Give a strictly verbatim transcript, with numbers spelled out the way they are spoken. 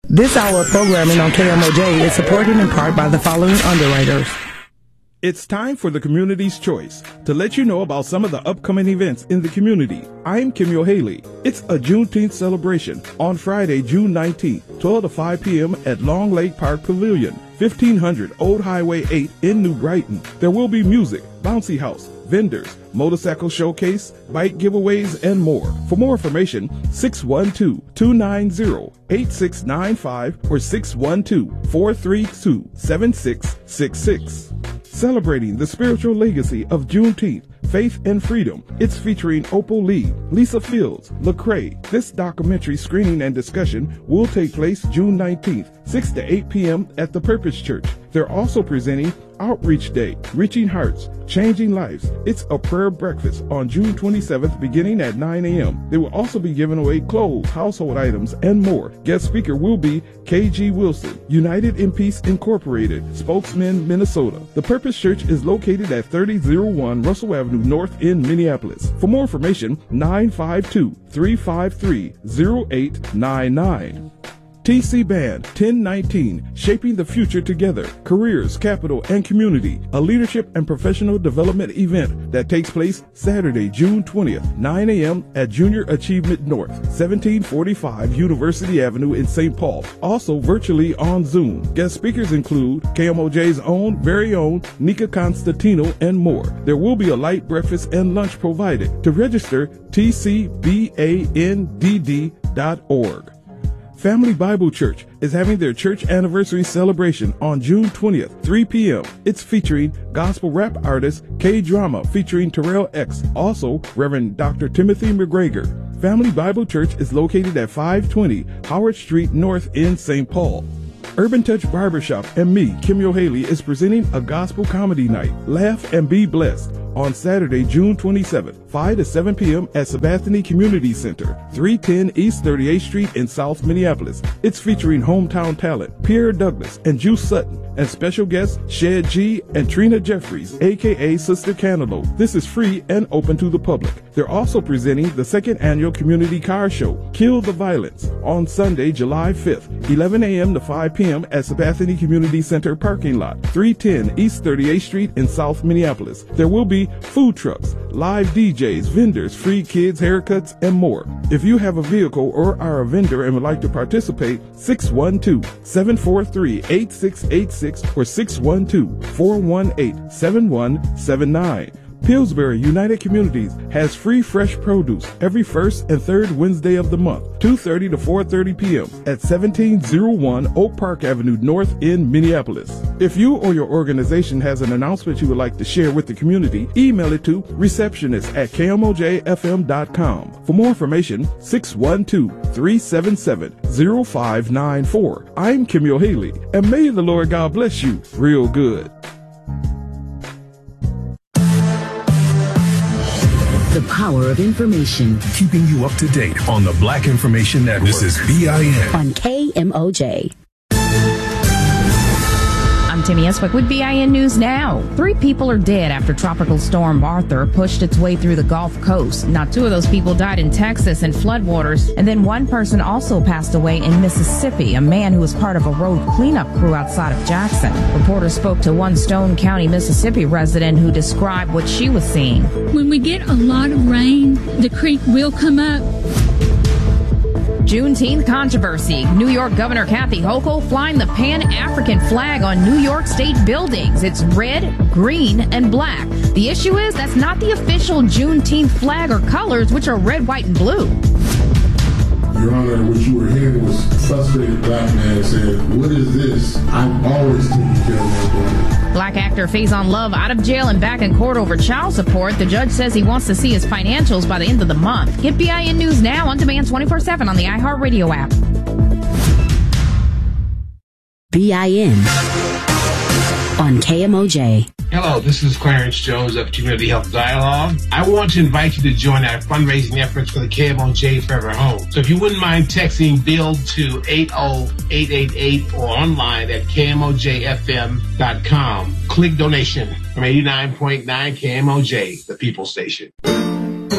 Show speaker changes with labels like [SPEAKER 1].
[SPEAKER 1] This hour of programming on K M O J is supported in part by the following underwriters.
[SPEAKER 2] It's time for the Community's Choice to let you know about some of the upcoming events in the community. I'm Kimyo Haley. It's a Juneteenth celebration on Friday, June nineteenth, twelve to five p.m. at Long Lake Park Pavilion, fifteen hundred Old Highway eight in New Brighton. There will be music, bouncy house, vendors, motorcycle showcase, bike giveaways, and more. For more information, six one two, two nine zero, eight six nine five or six one two, four three two, seven six six six. Celebrating the spiritual legacy of Juneteenth, faith and freedom. It's featuring Opal Lee, Lisa Fields, Lecrae. This documentary screening and discussion will take place June nineteenth, six to eight p.m. at the Purpose Church. They're also presenting Outreach Day, Reaching Hearts, Changing Lives. It's a prayer breakfast on June twenty-seventh beginning at nine a.m. They will also be giving away clothes, household items, and more. Guest speaker will be K G Wilson, United in Peace Incorporated, spokesman, Minnesota. The Purpose Church is located at thirty oh one Russell Avenue North in Minneapolis. For more information, nine five two, three five three, zero eight nine nine. T C Band ten nineteen, Shaping the Future Together, Careers, Capital, and Community, a leadership and professional development event that takes place Saturday, June twentieth, nine a.m. at Junior Achievement North, seventeen forty-five University Avenue in Saint Paul, also virtually on Zoom. Guest speakers include K M O J's own, very own, Nika Constantino, and more. There will be a light breakfast and lunch provided. To register, t c band d dot org. Family Bible Church is having their church anniversary celebration on June twentieth, three p.m. It's featuring gospel rap artist K-Drama featuring Terrell X, also Reverend Doctor Timothy McGregor. Family Bible Church is located at five twenty Howard Street North in Saint Paul. Urban Touch Barbershop and me, Kimyo Haley, is presenting a gospel comedy night, Laugh and Be Blessed, on Saturday, June twenty-seventh, five to seven p.m. at Sabathani Community Center, three ten East thirty-eighth Street in South Minneapolis. It's featuring hometown talent Pierre Douglas and Juice Sutton, and special guests Shed G and Trina Jeffries, aka Sister Cantaloupe. This is free and open to the public. They're also presenting the second annual community car show, Kill the Violence, on Sunday, July fifth, eleven a.m. to five p.m. at Sabathani Community Center parking lot, three ten East thirty-eighth Street in South Minneapolis. There will be food trucks, live D Js, vendors, free kids, haircuts, and more. If you have a vehicle or are a vendor and would like to participate, six one two, seven four three, eight six eight six or six one two, four one eight, seven one seven nine. Pillsbury United Communities has free fresh produce every first and third Wednesday of the month, two thirty to four thirty p.m. at seventeen oh one Oak Park Avenue North in Minneapolis. If you or your organization has an announcement you would like to share with the community, email it to receptionist at k m o j f m dot com. For more information, six one two, three seven seven, zero five nine four. I'm Kimyo Haley, and may the Lord God bless you real good.
[SPEAKER 3] The power of information.
[SPEAKER 4] Keeping you up to date on the Black Information Network. This is B I N.
[SPEAKER 3] On K M O J.
[SPEAKER 5] I'm Timmy Eswick with B I N News Now. Three people are dead after Tropical Storm Arthur pushed its way through the Gulf Coast. Now, two of those people died in Texas in floodwaters, and then one person also passed away in Mississippi, a man who was part of a road cleanup crew outside of Jackson. Reporters spoke to one Stone County, Mississippi resident who described what she was seeing.
[SPEAKER 6] When we get a lot of rain, the creek will come up.
[SPEAKER 5] Juneteenth controversy. New York Governor Kathy Hochul flying the Pan-African flag on New York State buildings. It's red, green, and black. The issue is that's not the official Juneteenth flag or colors, which are red, white, and blue.
[SPEAKER 7] Your Honor, what you were hearing was a frustrated black man said, "What is this? I'm always taking care of my brother."
[SPEAKER 5] Black actor Faison Love out of jail and back in court over child support. The judge says he wants to see his financials by the end of the month. Get B I N News Now on demand twenty-four seven on the iHeartRadio app.
[SPEAKER 3] B I N on K M O J.
[SPEAKER 8] Hello, this is Clarence Jones of Community Health Dialogue. I want to invite you to join our fundraising efforts for the K M O J Forever Home. So if you wouldn't mind texting BUILD to eight oh eight eight eight or online at k m o j f m dot com. Click donation from eighty-nine point nine K M O J, the People Station.